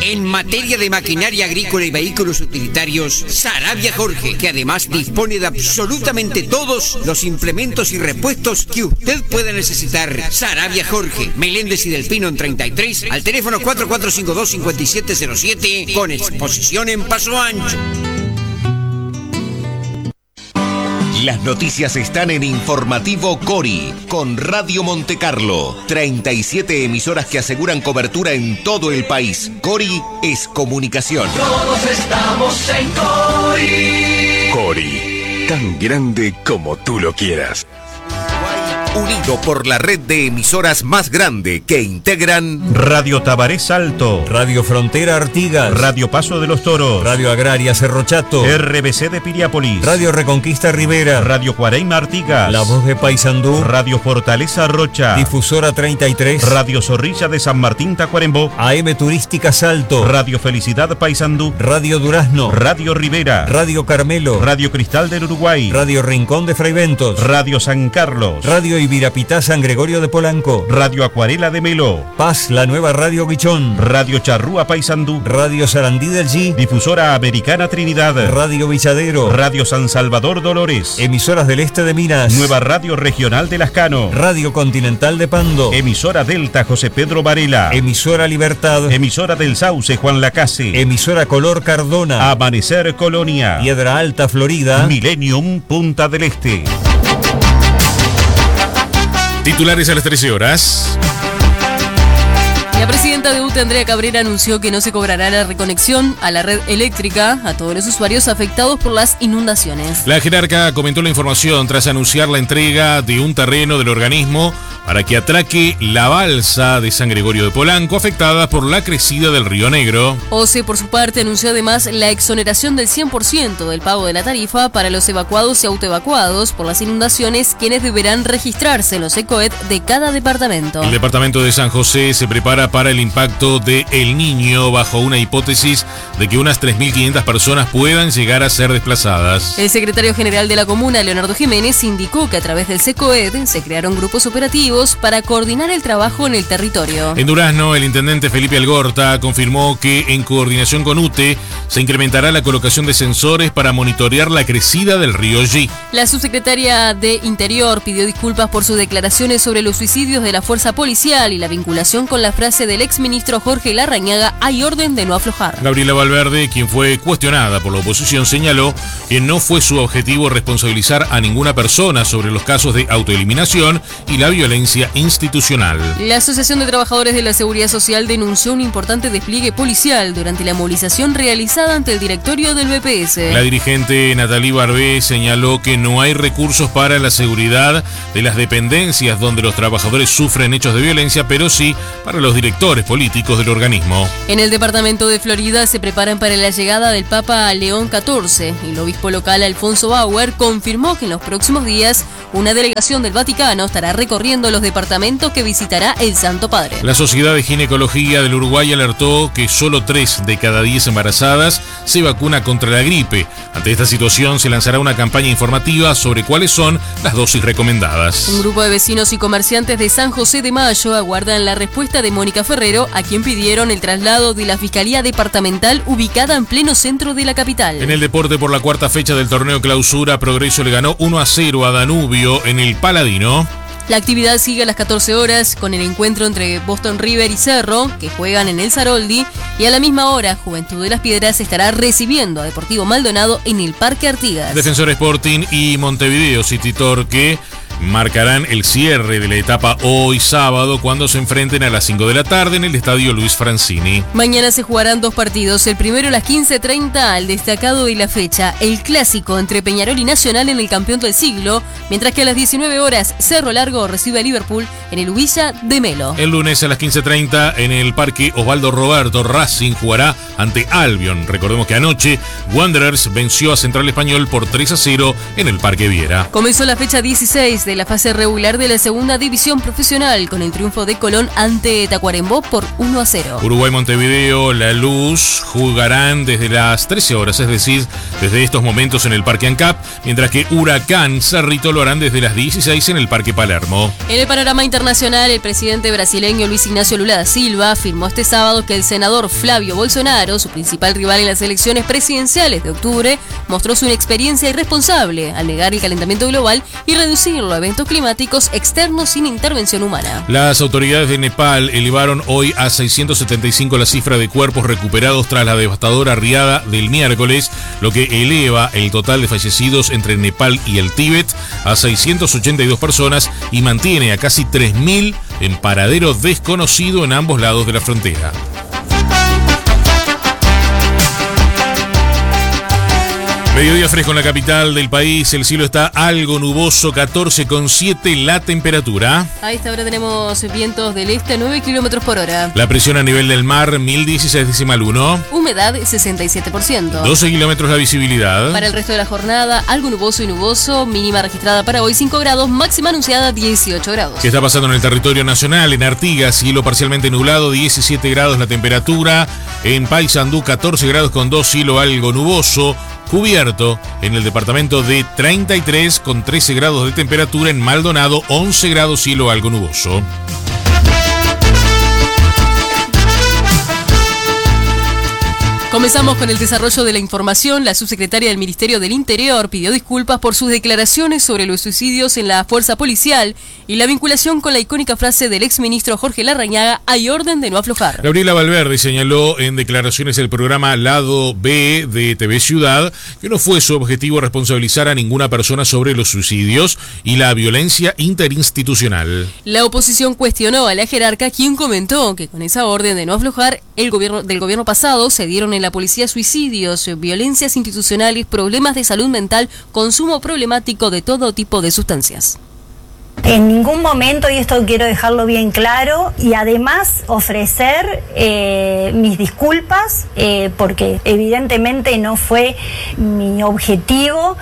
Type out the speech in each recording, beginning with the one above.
En materia de maquinaria agrícola y vehículos utilitarios, Sarabia Jorge, que además dispone de absolutamente todos los implementos y repuestos que usted pueda necesitar. Sarabia Jorge, Meléndez y Del Pino en 33, al teléfono 4452-5707, con exposición en Paso Ancho. Las noticias están en Informativo Cori, con Radio Montecarlo. 37 emisoras que aseguran cobertura en todo el país. Cori es comunicación. Todos estamos en Cori. Cori, tan grande como tú lo quieras. Unido por la red de emisoras más grande que integran Radio Tabaré Salto, Radio Frontera Artigas, Radio Paso de los Toros, Radio Agraria Cerro Chato, RBC de Piriápolis, Radio Reconquista Rivera, Radio Cuareima Artigas, La Voz de Paysandú, Radio Fortaleza Rocha, Difusora 33, Radio Zorrilla de San Martín Tacuarembó, AM Turística Salto, Radio Felicidad Paysandú, Radio Durazno, Radio Rivera, Radio Carmelo, Radio Cristal del Uruguay, Radio Rincón de Fraiventos, Radio San Carlos, Radio Ibirapitá San Gregorio de Polanco, Radio Acuarela de Melo, Paz, la nueva Radio Guichón, Radio Charrúa Paysandú, Radio Sarandí del G, Difusora Americana Trinidad, Radio Villadero, Radio San Salvador Dolores, emisoras del este de Minas, Nueva Radio Regional de Lascano, Radio Continental de Pando, Emisora Delta José Pedro Varela, Emisora Libertad, Emisora del Sauce Juan Lacase, Emisora Color Cardona, Amanecer Colonia, Piedra Alta Florida, Millennium Punta del Este. Titulares a las 13 horas. La presidenta de UTE, Andrea Cabrera, anunció que no se cobrará la reconexión a la red eléctrica a todos los usuarios afectados por las inundaciones. La jerarca comentó la información tras anunciar la entrega de un terreno del organismo para que atraque la balsa de San Gregorio de Polanco, afectada por la crecida del Río Negro. OCE, por su parte, anunció además la exoneración del 100% del pago de la tarifa para los evacuados y autoevacuados por las inundaciones, quienes deberán registrarse en los ECOED de cada departamento. El departamento de San José se prepara para el impacto de El Niño, bajo una hipótesis de que unas 3.500 personas puedan llegar a ser desplazadas. El secretario general de la comuna, Leonardo Jiménez, indicó que a través del SECOED se crearon grupos operativos para coordinar el trabajo en el territorio. En Durazno, el intendente Felipe Algorta confirmó que en coordinación con UTE se incrementará la colocación de sensores para monitorear la crecida del río G. La subsecretaria de Interior pidió disculpas por sus declaraciones sobre los suicidios de la fuerza policial y la vinculación con la frase del exministro Jorge Larrañaga: hay orden de no aflojar. Gabriela Valverde, quien fue cuestionada por la oposición, señaló que no fue su objetivo responsabilizar a ninguna persona sobre los casos de autoeliminación y la violencia institucional. La Asociación de Trabajadores de la Seguridad Social denunció un importante despliegue policial durante la movilización realizada ante el directorio del BPS. La dirigente Natalie Barbé señaló que no hay recursos para la seguridad de las dependencias donde los trabajadores sufren hechos de violencia, pero sí para los directores políticos del organismo. En el departamento de Florida se preparan para la llegada del Papa León XIV. El obispo local Alfonso Bauer confirmó que en los próximos días una delegación del Vaticano estará recorriendo los departamentos que visitará el Santo Padre. La Sociedad de Ginecología del Uruguay alertó que solo 3 de cada 10 embarazadas se vacuna contra la gripe. Ante esta situación se lanzará una campaña informativa sobre cuáles son las dosis recomendadas. Un grupo de vecinos y comerciantes de San José de Mayo aguardan la respuesta de Mónica Ferrero, a quien pidieron el traslado de la Fiscalía Departamental ubicada en pleno centro de la capital. En el deporte, por la cuarta fecha del torneo Clausura, Progreso le ganó 1-0 a Danubio en el Paladino. La actividad sigue a las 14 horas con el encuentro entre Boston River y Cerro, que juegan en el Saroldi, y a la misma hora Juventud de las Piedras estará recibiendo a Deportivo Maldonado en el Parque Artigas. Defensor Sporting y Montevideo City Torque marcarán el cierre de la etapa hoy sábado, cuando se enfrenten a las 5 de la tarde en el Estadio Luis Francini. Mañana se jugarán 2 partidos, el primero a las 15:30, al destacado de la fecha, el clásico entre Peñarol y Nacional en el Campeón del Siglo, mientras que a las 19 horas Cerro Largo recibe a Liverpool en el Ubilla de Melo. El lunes a las 15:30 en el Parque Osvaldo Roberto, Racing jugará ante Albion. Recordemos que anoche Wanderers venció a Central Español por 3-0 en el Parque Viera. Comenzó la fecha 16 de la fase regular de la segunda división profesional con el triunfo de Colón ante Tacuarembó por 1-0. Uruguay-Montevideo, La Luz jugarán desde las 13 horas, es decir, desde estos momentos en el Parque ANCAP, mientras que Huracán Cerrito lo harán desde las 16 en el Parque Palermo. En el panorama internacional, el presidente brasileño Luis Ignacio Lula da Silva afirmó este sábado que el senador Flavio Bolsonaro, su principal rival en las elecciones presidenciales de octubre, mostró su inexperiencia irresponsable al negar el calentamiento global y reducirlo a eventos climáticos externos sin intervención humana. Las autoridades de Nepal elevaron hoy a 675 la cifra de cuerpos recuperados tras la devastadora riada del miércoles, lo que eleva el total de fallecidos entre Nepal y el Tíbet a 682 personas y mantiene a casi 3.000 en paradero desconocido en ambos lados de la frontera. Mediodía fresco en la capital del país, el cielo está algo nuboso, 14,7 la temperatura. A esta hora tenemos vientos del este a 9 km por hora. La presión a nivel del mar, 1016,1. Humedad, 67%. 12 kilómetros la visibilidad. Para el resto de la jornada, algo nuboso y nuboso, mínima registrada para hoy 5 grados, máxima anunciada 18 grados. ¿Qué está pasando en el territorio nacional? En Artigas, cielo parcialmente nublado, 17 grados la temperatura. En Paysandú, 14 grados con 2, cielo algo nuboso. Cubierto en el departamento de 33 con 13 grados de temperatura. En Maldonado, 11 grados, cielo algo nuboso. Comenzamos con el desarrollo de la información. La subsecretaria del Ministerio del Interior pidió disculpas por sus declaraciones sobre los suicidios en la fuerza policial y la vinculación con la icónica frase del exministro Jorge Larrañaga: hay orden de no aflojar. Gabriela Valverde señaló en declaraciones del programa Lado B de TV Ciudad que no fue su objetivo responsabilizar a ninguna persona sobre los suicidios y la violencia interinstitucional. La oposición cuestionó a la jerarca, quien comentó que con esa orden de no aflojar del gobierno pasado se dieron en la policía suicidios, violencias institucionales, problemas de salud mental, consumo problemático de todo tipo de sustancias. En ningún momento, y esto quiero dejarlo bien claro, y además ofrecer mis disculpas, porque evidentemente no fue mi objetivo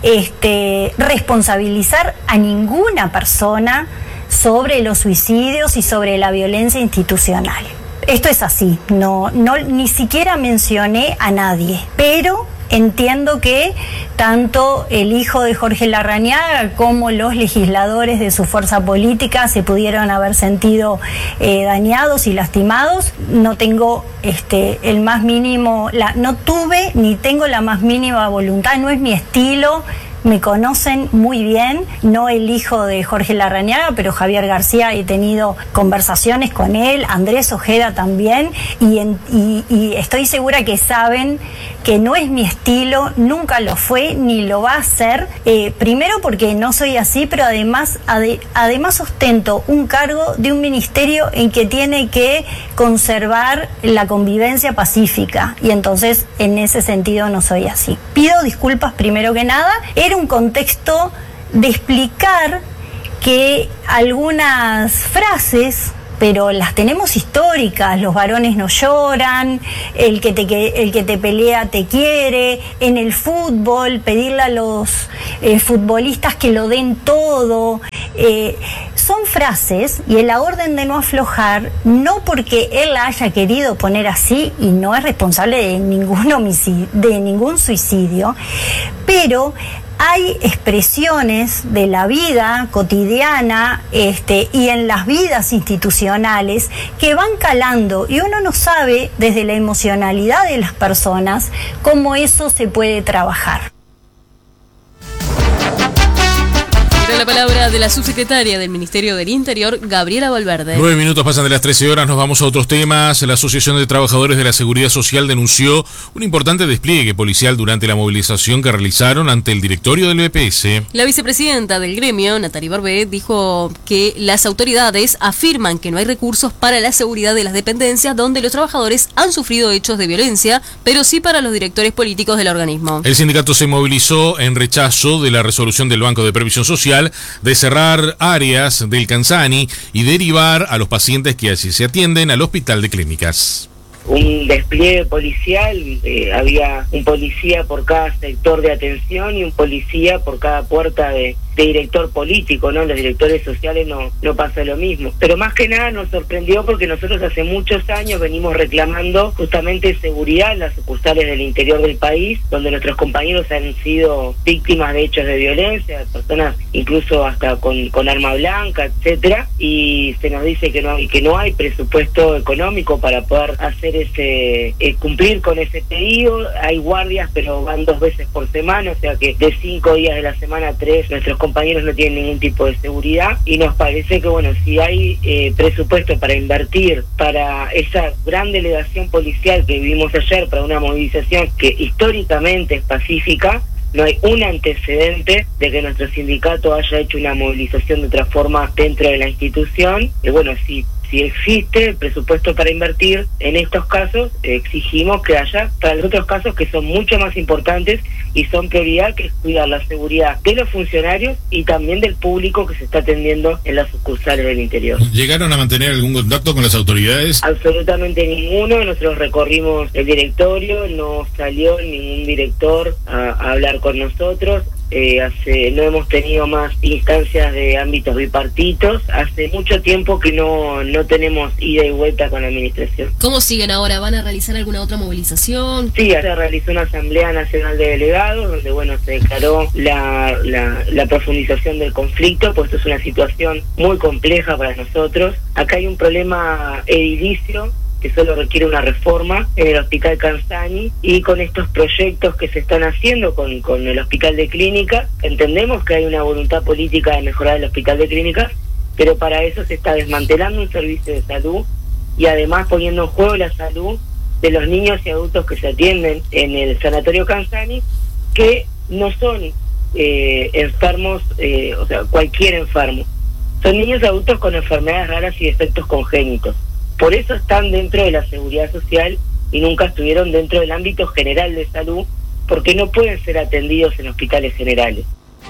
responsabilizar a ninguna persona sobre los suicidios y sobre la violencia institucional. Esto es así, ni siquiera mencioné a nadie, pero entiendo que tanto el hijo de Jorge Larrañaga como los legisladores de su fuerza política se pudieron haber sentido dañados y lastimados. No tengo el más mínimo, no tuve ni tengo la más mínima voluntad, no es mi estilo. Me conocen muy bien, no el hijo de Jorge Larrañaga, pero Javier García, he tenido conversaciones con él, Andrés Ojeda también, y estoy segura que saben que no es mi estilo, nunca lo fue, ni lo va a ser, primero porque no soy así, pero además ostento un cargo de un ministerio en que tiene que conservar la convivencia pacífica, y entonces en ese sentido no soy así. Pido disculpas primero que nada. Era un contexto de explicar que algunas frases, pero las tenemos históricas: los varones no lloran, el que te pelea te quiere, en el fútbol pedirle a los futbolistas que lo den todo, son frases, y en la orden de no aflojar, no porque él la haya querido poner así, y no es responsable de ningún suicidio, pero hay expresiones de la vida cotidiana y en las vidas institucionales que van calando, y uno no sabe desde la emocionalidad de las personas cómo eso se puede trabajar. La palabra de la subsecretaria del Ministerio del Interior, Gabriela Valverde. 9 minutos pasan de las 13 horas, nos vamos a otros temas. La Asociación de Trabajadores de la Seguridad Social denunció un importante despliegue policial durante la movilización que realizaron ante el directorio del BPS. La vicepresidenta del gremio, Nathalie Barbé, dijo que las autoridades afirman que no hay recursos para la seguridad de las dependencias donde los trabajadores han sufrido hechos de violencia, pero sí para los directores políticos del organismo. El sindicato se movilizó en rechazo de la resolución del Banco de Previsión Social de cerrar áreas del Canzani y derivar a los pacientes que allí se atienden al Hospital de Clínicas. un despliegue policial, había un policía por cada sector de atención y un policía por cada puerta de director político, ¿no? Los directores sociales no pasa lo mismo. Pero más que nada nos sorprendió porque nosotros hace muchos años venimos reclamando justamente seguridad en las sucursales del interior del país, donde nuestros compañeros han sido víctimas de hechos de violencia, personas incluso hasta con arma blanca, etcétera, y se nos dice que no hay presupuesto económico para poder hacer cumplir con ese pedido. Hay guardias, pero van 2 veces por semana, o sea que de 5 días de la semana, 3, nuestros compañeros no tienen ningún tipo de seguridad, y nos parece que bueno, si hay presupuesto para invertir para esa gran delegación policial que vimos ayer, para una movilización que históricamente es pacífica, no hay un antecedente de que nuestro sindicato haya hecho una movilización de otra forma dentro de la institución. Y bueno, si existe el presupuesto para invertir en estos casos, exigimos que haya para los otros casos que son mucho más importantes y son prioridad, que es cuidar la seguridad de los funcionarios y también del público que se está atendiendo en las sucursales del interior. ¿Llegaron a mantener algún contacto con las autoridades? Absolutamente ninguno. Nosotros recorrimos el directorio, no salió ningún director a hablar con nosotros. No hemos tenido más instancias de ámbitos bipartitos. Hace mucho tiempo que no tenemos ida y vuelta con la administración. ¿Cómo siguen ahora? ¿Van a realizar alguna otra movilización? Sí, se realizó una Asamblea Nacional de Delegados donde bueno, se declaró la profundización del conflicto, pues esto es una situación muy compleja para nosotros. Acá hay un problema edilicio que solo requiere una reforma en el Hospital Canzani, y con estos proyectos que se están haciendo con el Hospital de Clínicas, entendemos que hay una voluntad política de mejorar el Hospital de Clínicas, pero para eso se está desmantelando un servicio de salud y además poniendo en juego la salud de los niños y adultos que se atienden en el Sanatorio Canzani, que no son enfermos, o sea, cualquier enfermo. Son niños y adultos con enfermedades raras y defectos congénitos. Por eso están dentro de la seguridad social y nunca estuvieron dentro del ámbito general de salud, porque no pueden ser atendidos en hospitales generales.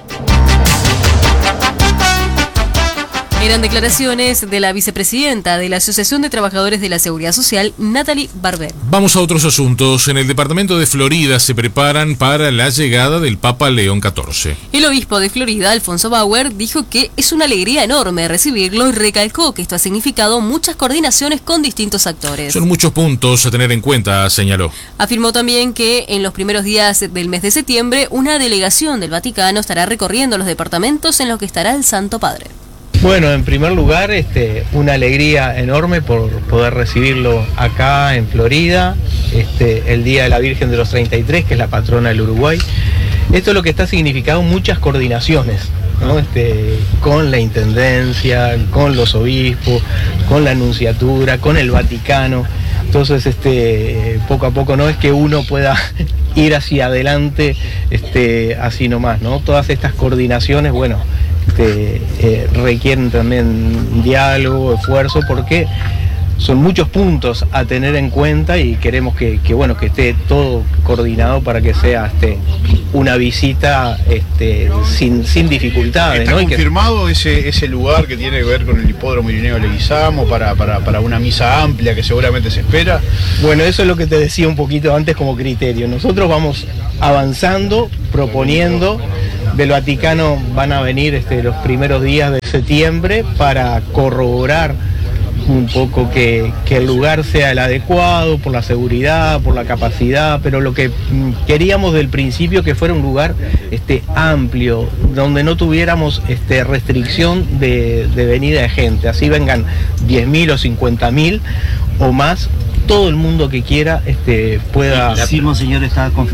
Eran declaraciones de la vicepresidenta de la Asociación de Trabajadores de la Seguridad Social, Natalie Barber. Vamos a otros asuntos. En el departamento de Florida se preparan para la llegada del Papa León XIV. El obispo de Florida, Alfonso Bauer, dijo que es una alegría enorme recibirlo y recalcó que esto ha significado muchas coordinaciones con distintos actores. Son muchos puntos a tener en cuenta, señaló. Afirmó también que en los primeros días del mes de septiembre una delegación del Vaticano estará recorriendo los departamentos en los que estará el Santo Padre. Bueno, en primer lugar, una alegría enorme por poder recibirlo acá en Florida, el Día de la Virgen de los 33, que es la patrona del Uruguay. Esto es lo que está significando muchas coordinaciones, ¿no? Con la Intendencia, con los obispos, con la Nunciatura, con el Vaticano. Entonces, poco a poco no es que uno pueda ir hacia adelante así nomás, ¿no? Todas estas coordinaciones, bueno, requieren también diálogo, esfuerzo, porque son muchos puntos a tener en cuenta y queremos que esté todo coordinado para que sea una visita sin dificultades. ¿Está ¿no? confirmado ese lugar que tiene que ver con el hipódromo Irineo Leguizamo para una misa amplia que seguramente se espera? Bueno, eso es lo que te decía un poquito antes como criterio. Nosotros vamos avanzando, proponiendo. Del Vaticano van a venir los primeros días de septiembre para corroborar un poco que el lugar sea el adecuado por la seguridad, por la capacidad, pero lo que queríamos del principio que fuera un lugar amplio, donde no tuviéramos restricción de venida de gente, así vengan 10.000 o 50.000 o más, todo el mundo que quiera pueda... Sí, monseñor, está confirmado.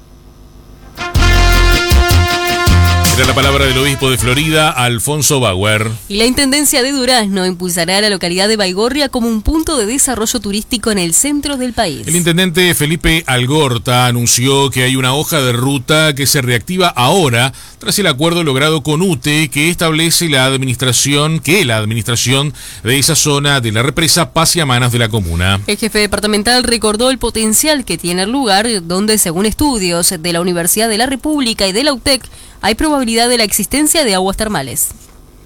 Era la palabra del obispo de Florida, Alfonso Bauer. Y la Intendencia de Durazno impulsará a la localidad de Baigorria como un punto de desarrollo turístico en el centro del país. El intendente Felipe Algorta anunció que hay una hoja de ruta que se reactiva ahora tras el acuerdo logrado con UTE que establece que la administración de esa zona de la represa pase a manos de la comuna. El jefe departamental recordó el potencial que tiene el lugar, donde según estudios de la Universidad de la República y de la UTEC, hay probabilidad de la existencia de aguas termales.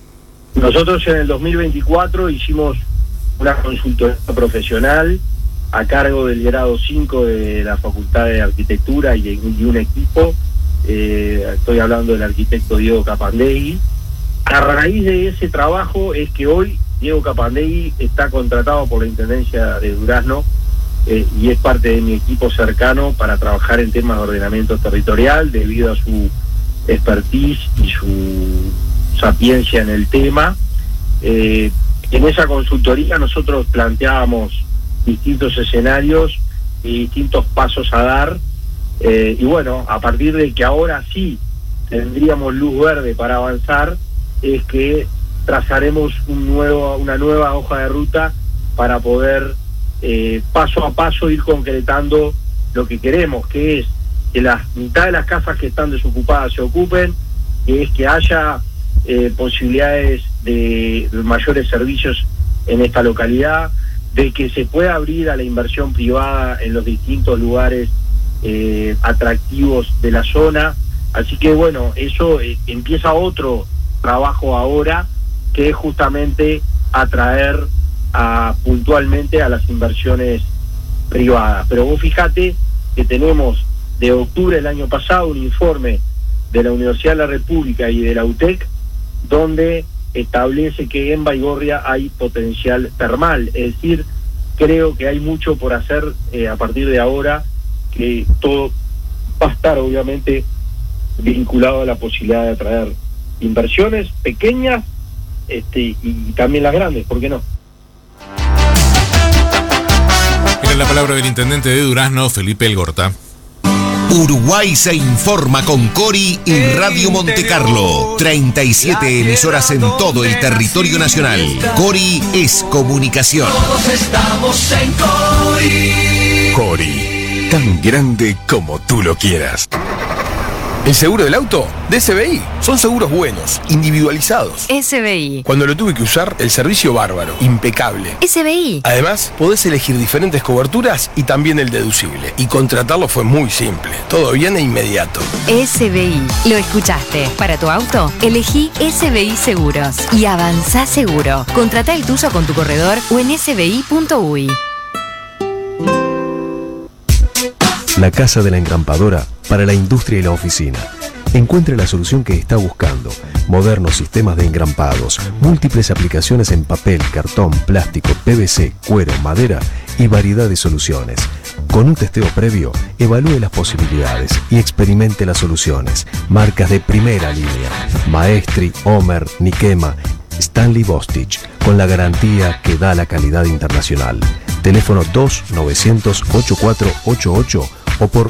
Nosotros en el 2024 hicimos una consultoría profesional a cargo del grado 5 de la Facultad de Arquitectura y un equipo. Estoy hablando del arquitecto Diego Capandegui. A raíz de ese trabajo es que hoy Diego Capandegui está contratado por la Intendencia de Durazno y es parte de mi equipo cercano para trabajar en temas de ordenamiento territorial debido a su expertise y su sapiencia en el tema. En esa consultoría nosotros planteábamos distintos escenarios y distintos pasos a dar, y bueno, a partir de que ahora sí tendríamos luz verde para avanzar, es que trazaremos una nueva hoja de ruta para poder paso a paso ir concretando lo que queremos, que es que la mitad de las casas que están desocupadas se ocupen, que es que haya posibilidades de mayores servicios en esta localidad, de que se pueda abrir a la inversión privada en los distintos lugares atractivos de la zona. Así que bueno, eso empieza otro trabajo ahora, que es justamente atraer puntualmente a las inversiones privadas. Pero vos fíjate que tenemos de octubre del año pasado un informe de la Universidad de la República y de la UTEC donde establece que en Baigorria hay potencial termal. Es decir, creo que hay mucho por hacer a partir de ahora, que todo va a estar obviamente vinculado a la posibilidad de atraer inversiones pequeñas y también las grandes, ¿por qué no? Era la palabra del intendente de Durazno, Felipe Elgorta. Uruguay se informa con Cori y Radio Montecarlo. 37 emisoras en todo el territorio nacional. Cori es comunicación. Todos estamos en Cori. Cori, tan grande como tú lo quieras. ¿El seguro del auto? De SBI. Son seguros buenos, individualizados. SBI. Cuando lo tuve que usar, el servicio bárbaro, impecable. SBI. Además, podés elegir diferentes coberturas y también el deducible. Y contratarlo fue muy simple. Todo bien e inmediato. SBI. Lo escuchaste. Para tu auto, elegí SBI Seguros. Y avanzá seguro. Contratá el tuyo con tu corredor o en sbi.uy. La Casa de la Engrampadora para la industria y la oficina. Encuentre la solución que está buscando. Modernos sistemas de engrampados, múltiples aplicaciones en papel, cartón, plástico, PVC, cuero, madera y variedad de soluciones. Con un testeo previo, evalúe las posibilidades y experimente las soluciones. Marcas de primera línea: Maestri, Homer, Nikema, Stanley Bostich, con la garantía que da la calidad internacional. Teléfono 2-900-8488 o por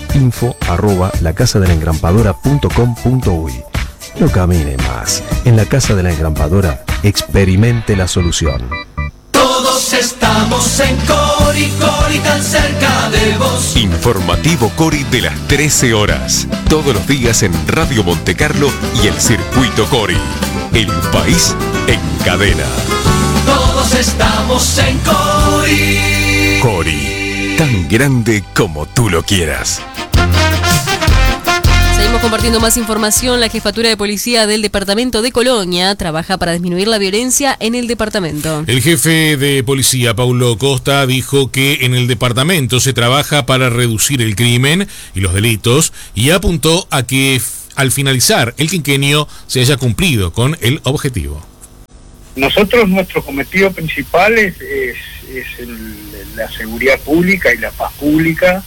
info@lacasadelengrampadora.com.uy. No camine más. En la Casa de la Engrampadora, experimente la solución. Todos estamos en Cori, Cori, tan cerca de vos. Informativo Cori de las 13 horas. Todos los días en Radio Montecarlo y el Circuito Cori. El país en cadena. Todos estamos en Cori. Cori, tan grande como tú lo quieras. Seguimos compartiendo más información. La Jefatura de Policía del Departamento de Colonia trabaja para disminuir la violencia en el departamento. El jefe de policía, Paulo Costa, dijo que en el departamento se trabaja para reducir el crimen y los delitos y apuntó a que al finalizar el quinquenio se haya cumplido con el objetivo. Nosotros, nuestro cometido principal es la seguridad pública y la paz pública.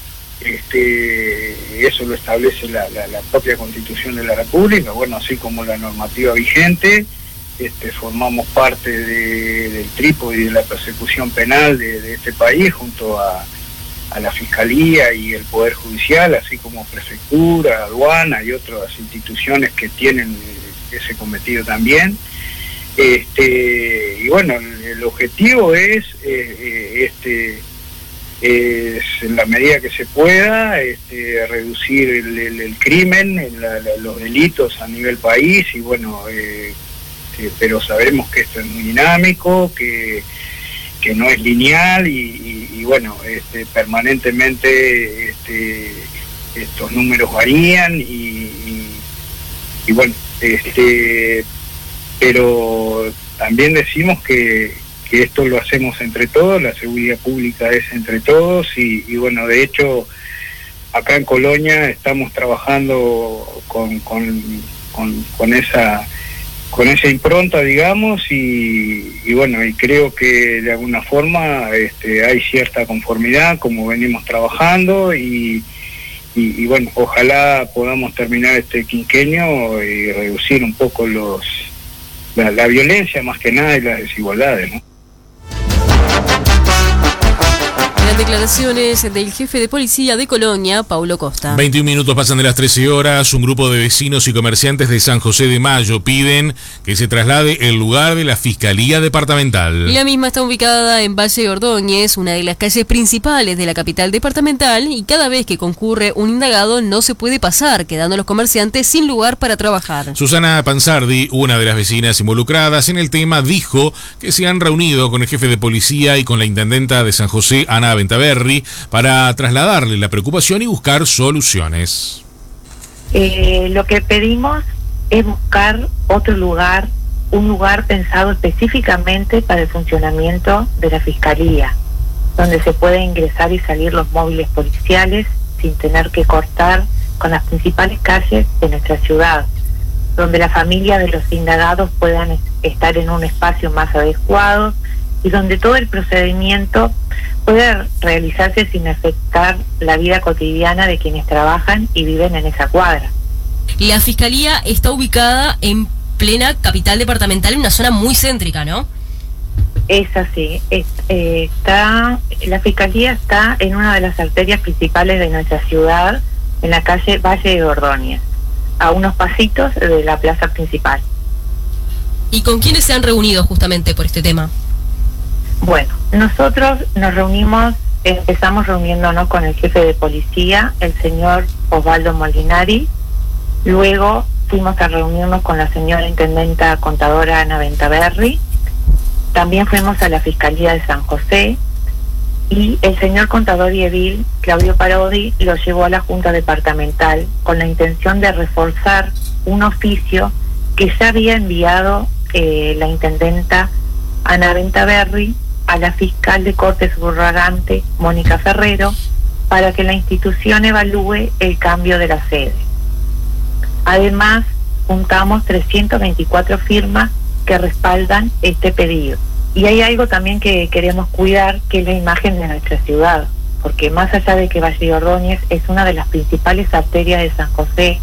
Eso lo establece la propia Constitución de la República, bueno, así como la normativa vigente. Formamos parte del trípode y de la persecución penal de este país junto a la Fiscalía y el Poder Judicial, así como Prefectura, Aduana y otras instituciones que tienen ese cometido también. Y bueno, el objetivo es en la medida que se pueda reducir el crimen, los delitos a nivel país, y bueno, pero sabemos que esto es muy dinámico, que no es lineal y bueno, permanentemente estos números varían y bueno, pero también decimos que que esto lo hacemos entre todos, la seguridad pública es entre todos y bueno, de hecho acá en Colonia estamos trabajando con esa impronta, digamos, y bueno, y creo que de alguna forma hay cierta conformidad como venimos trabajando y bueno, ojalá podamos terminar este quinquenio y reducir un poco la violencia más que nada y las desigualdades, ¿no? Las declaraciones del jefe de policía de Colonia, Paulo Costa. 21 minutos pasan de las 13 horas. Un grupo de vecinos y comerciantes de San José de Mayo piden que se traslade el lugar de la Fiscalía Departamental. La misma está ubicada en Valle Ordóñez, una de las calles principales de la capital departamental, y cada vez que concurre un indagado no se puede pasar, quedando los comerciantes sin lugar para trabajar. Susana Panzardi, una de las vecinas involucradas en el tema, dijo que se han reunido con el jefe de policía y con la intendenta de San José, Ana Ventaverri, para trasladarle la preocupación y buscar soluciones. Lo que pedimos es buscar otro lugar, un lugar pensado específicamente para el funcionamiento de la Fiscalía, donde se pueda ingresar y salir los móviles policiales sin tener que cortar con las principales calles de nuestra ciudad, donde la familia de los indagados puedan estar en un espacio más adecuado y donde todo el procedimiento pueda realizarse sin afectar la vida cotidiana de quienes trabajan y viven en esa cuadra. La Fiscalía está ubicada en plena capital departamental, en una zona muy céntrica, ¿no? Es así. La Fiscalía está en una de las arterias principales de nuestra ciudad, en la calle Valle de Ordóñez, a unos pasitos de la plaza principal. ¿Y con quiénes se han reunido justamente por este tema? Bueno, nosotros empezamos reuniéndonos con el jefe de policía, el señor Osvaldo Molinari. Luego fuimos a reunirnos con la señora intendenta contadora Ana Ventaverri. También fuimos a la Fiscalía de San José. Y el señor contador y edil, Claudio Parodi, lo llevó a la Junta Departamental con la intención de reforzar un oficio que ya había enviado la intendenta Ana Ventaverri a la fiscal de Corte Subrogante, Mónica Ferrero, para que la institución evalúe el cambio de la sede. Además, juntamos 324 firmas que respaldan este pedido. Y hay algo también que queremos cuidar, que es la imagen de nuestra ciudad, porque más allá de que Valle Ordóñez es una de las principales arterias de San José.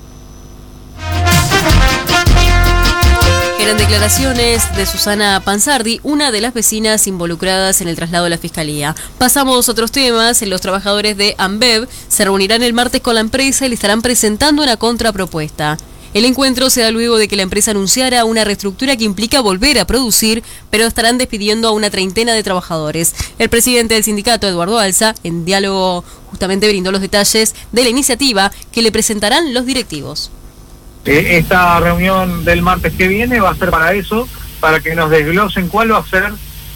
Eran declaraciones de Susana Panzardi, una de las vecinas involucradas en el traslado de la Fiscalía. Pasamos a otros temas. Los trabajadores de Ambev se reunirán el martes con la empresa y le estarán presentando una contrapropuesta. El encuentro se da luego de que la empresa anunciara una reestructura que implica volver a producir, pero estarán despidiendo a una treintena de trabajadores. El presidente del sindicato, Eduardo Alza, en diálogo justamente brindó los detalles de la iniciativa que le presentarán los directivos. Esta reunión del martes que viene va a ser para eso, para que nos desglosen cuál va a ser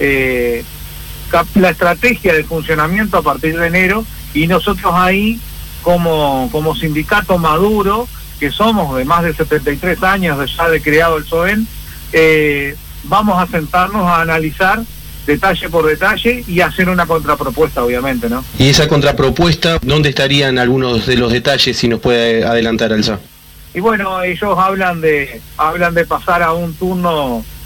la estrategia de funcionamiento a partir de enero, y nosotros ahí como sindicato maduro, que somos de más de 73 años ya de creado el SOEN, vamos a sentarnos a analizar detalle por detalle y hacer una contrapropuesta, obviamente, ¿no? Y esa contrapropuesta, ¿dónde estarían algunos de los detalles, si nos puede adelantar, Alza? Y bueno, ellos hablan de pasar a un turno